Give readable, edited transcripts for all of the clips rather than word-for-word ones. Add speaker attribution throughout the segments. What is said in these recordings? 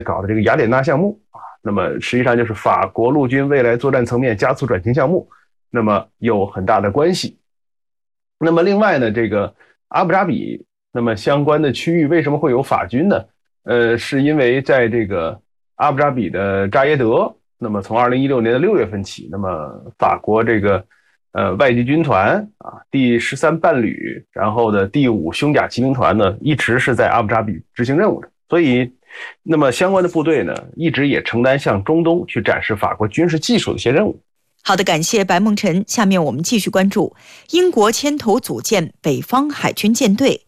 Speaker 1: 搞的这个雅典娜项目啊，那么实际上就是法国陆军未来作战层面加速转型项目，那么有很大的关系。那么另外呢，这个阿布扎比，那么相关的区域为什么会有法军呢？是因为在这个阿布扎比的扎耶德，那么从2016年的6月份起，那么法国这个外籍军团啊，第13伴旅，然后的第5胸甲骑兵团呢，一直是在阿布扎比执行任务的，所以那么相关的部队呢，一直也承担向中东去展示法国军事技术的一些任务。
Speaker 2: 好的，感谢白梦辰。下面我们继续关注英国牵头组建北方海军舰队。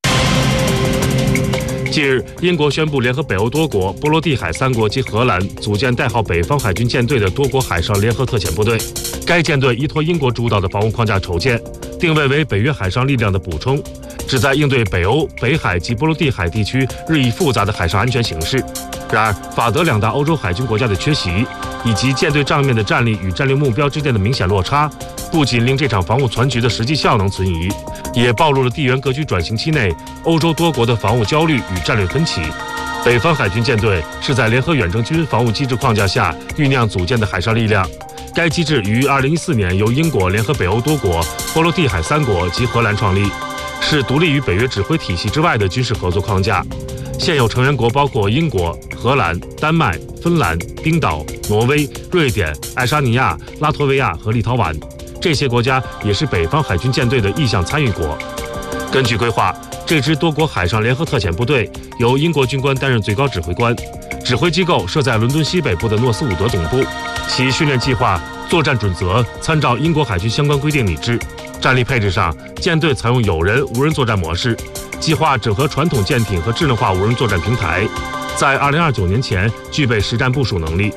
Speaker 3: 近日，英国宣布联合北欧多国、波罗的海3国及荷兰组建代号北方海军舰队的多国海上联合特遣部队。该舰队依托英国主导的防务框架筹建，定位为北约海上力量的补充，旨在应对北欧、北海及波罗的海地区日益复杂的海上安全形势。然而，法德2大欧洲海军国家的缺席，以及舰队账面的战力与战略目标之间的明显落差，不仅令这场防务船局的实际效能存疑，也暴露了地缘格局转型期内欧洲多国的防务焦虑与战略分歧。北方海军舰队是在联合远征军防务机制框架下酝酿组建的海上力量。该机制于2014年由英国联合北欧多国、波罗的海3国及荷兰创立，是独立于北约指挥体系之外的军事合作框架。现有成员国包括英国、荷兰、丹麦、芬兰、冰岛、挪威、瑞典、爱沙尼亚、拉脱维亚和立陶宛，这些国家也是北方海军舰队的意向参与国。根据规划，这支多国海上联合特遣部队由英国军官担任最高指挥官，指挥机构设在伦敦西北部的诺斯伍德总部，其训练计划、作战准则参照英国海军相关规定拟制。战力配置上，舰队采用有人无人作战模式，计划整合传统舰艇和智能化无人作战平台，在2029年前具备实战部署能力。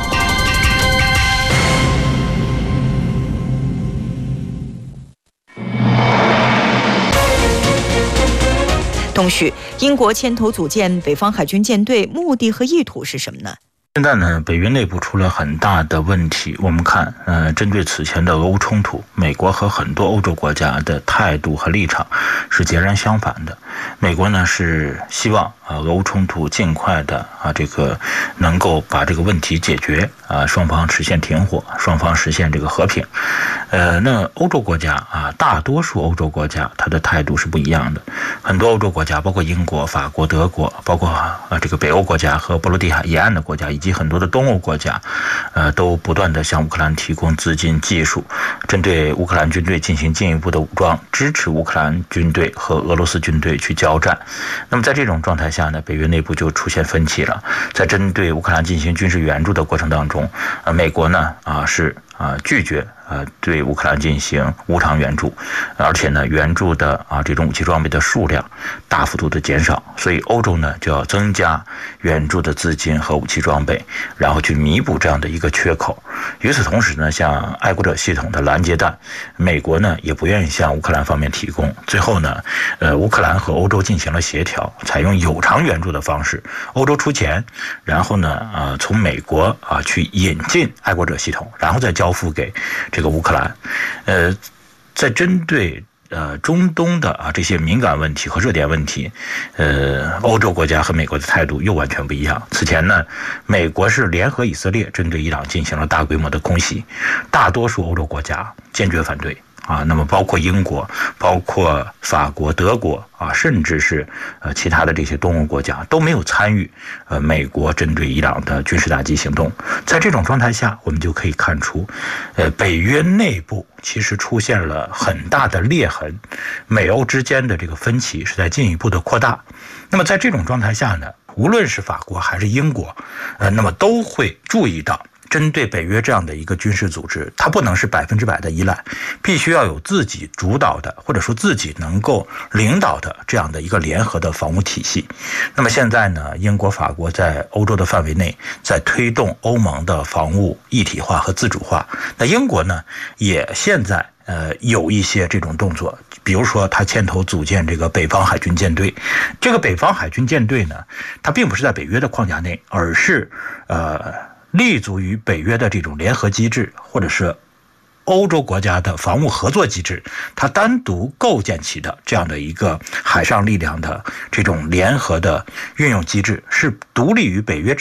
Speaker 2: 东旭，英国牵头组建北方海军舰队，目的和意图是什么呢？
Speaker 4: 现在呢，北约内部出了很大的问题。我们看，针对此前的俄乌冲突，美国和很多欧洲国家的态度和立场是截然相反的。美国呢是希望俄乌冲突尽快的能够把这个问题解决双方实现停火，双方实现这个和平。那欧洲国家大多数欧洲国家它的态度是不一样的。很多欧洲国家，包括英国、法国、德国，包括这个北欧国家和波罗的海沿岸的国家，以及很多的东欧国家，都不断的向乌克兰提供资金、技术，针对乌克兰军队进行进一步的武装，支持乌克兰军队和俄罗斯军队去交战。那么在这种状态下呢，北约内部就出现分歧了。在针对乌克兰进行军事援助的过程当中，美国呢是拒绝对乌克兰进行无偿援助，而且呢援助的这种武器装备的数量大幅度的减少，所以欧洲呢就要增加援助的资金和武器装备，然后去弥补这样的一个缺口。与此同时呢，像爱国者系统的拦截弹，美国呢也不愿意向乌克兰方面提供。最后呢，乌克兰和欧洲进行了协调，采用有偿援助的方式，欧洲出钱，然后呢从美国去引进爱国者系统，然后再交付给这个乌克兰。在针对中东的这些敏感问题和热点问题，欧洲国家和美国的态度又完全不一样。此前呢，美国是联合以色列针对伊朗进行了大规模的空袭，大多数欧洲国家坚决反对。那么包括英国、包括法国、德国甚至是其他的这些东欧国家都没有参与美国针对伊朗的军事打击行动。在这种状态下，我们就可以看出，北约内部其实出现了很大的裂痕，美欧之间的这个分歧是在进一步的扩大。那么在这种状态下呢，无论是法国还是英国，那么都会注意到，针对北约这样的一个军事组织，它不能是100%的依赖，必须要有自己主导的，或者说自己能够领导的这样的一个联合的防务体系。那么现在呢，英国、法国在欧洲的范围内在推动欧盟的防务一体化和自主化。那英国呢，也现在有一些这种动作，比如说他牵头组建这个北方海军舰队。这个北方海军舰队呢，它并不是在北约的框架内，而是立足于北约的这种联合机制，或者是欧洲国家的防务合作机制，它单独构建起的这样的一个海上力量的这种联合的运用机制，是独立于北约